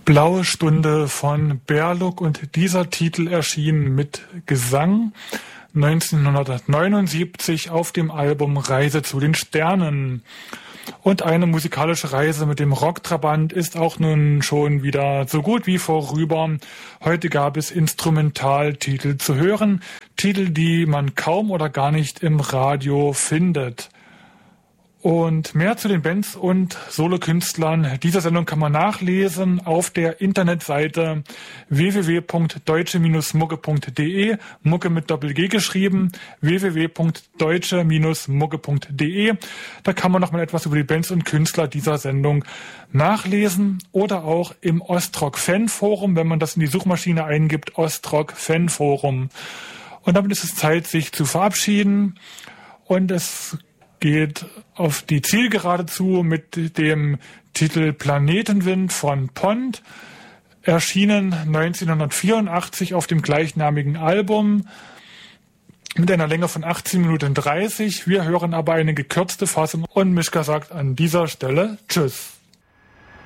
Blaue Stunde von Berluk und dieser Titel erschien mit Gesang 1979 auf dem Album Reise zu den Sternen. Und eine musikalische Reise mit dem Rocktrabant ist auch nun schon wieder so gut wie vorüber. Heute gab es Instrumentaltitel zu hören, Titel, die man kaum oder gar nicht im Radio findet. Und mehr zu den Bands und Solokünstlern dieser Sendung kann man nachlesen auf der Internetseite www.deutsche-mucke.de, Mucke mit Doppel-G geschrieben, www.deutsche-mucke.de. Da kann man noch mal etwas über die Bands und Künstler dieser Sendung nachlesen oder auch im Ostrock Fanforum, wenn man das in die Suchmaschine eingibt, Ostrock Fanforum. Und damit ist es Zeit, sich zu verabschieden. Und es geht auf die Zielgerade zu mit dem Titel Planetenwind von Pond, erschienen 1984 auf dem gleichnamigen Album mit einer Länge von 18 Minuten 30. Wir hören aber eine gekürzte Fassung und Mischka sagt an dieser Stelle Tschüss.